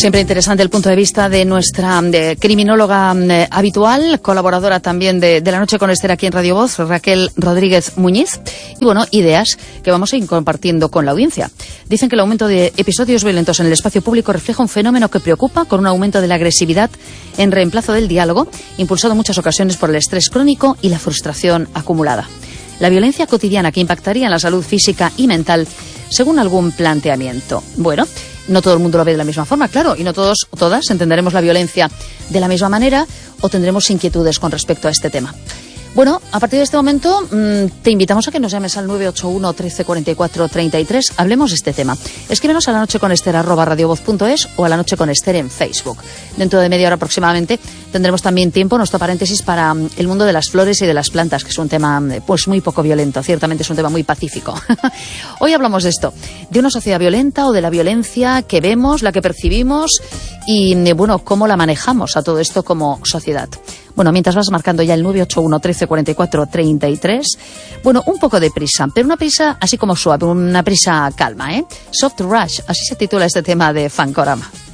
siempre interesante el punto de vista de nuestra criminóloga habitual, colaboradora también de La Noche con Esther aquí en Radio Voz, Raquel Rodríguez Muñiz. Y bueno, ideas que vamos a ir compartiendo con la audiencia. Dicen que el aumento de episodios violentos en el espacio público refleja un fenómeno que preocupa, con un aumento de la agresividad en reemplazo del diálogo, impulsado en muchas ocasiones por el estrés crónico y la frustración acumulada. La violencia cotidiana que impactaría en la salud física y mental, según algún planteamiento. Bueno, no todo el mundo lo ve de la misma forma, claro, y no todos o todas entenderemos la violencia de la misma manera o tendremos inquietudes con respecto a este tema. Bueno, a partir de este momento te invitamos a que nos llames al 981 13 44 33. Hablemos de este tema. Escríbenos a lanocheconester@radiovoz.es o a La Noche con Esther en Facebook. Dentro de media hora aproximadamente tendremos también tiempo, nuestro paréntesis, para el mundo de las flores y de las plantas, que es un tema pues muy poco violento. Ciertamente es un tema muy pacífico. Hoy hablamos de esto, de una sociedad violenta o de la violencia que vemos, la que percibimos y, bueno, cómo la manejamos a todo esto como sociedad. Bueno, mientras vas marcando ya el 981 13 44 33, bueno, un poco de prisa, pero una prisa así como suave, una prisa calma, ¿eh? Soft Rush, así se titula este tema de Fancorama.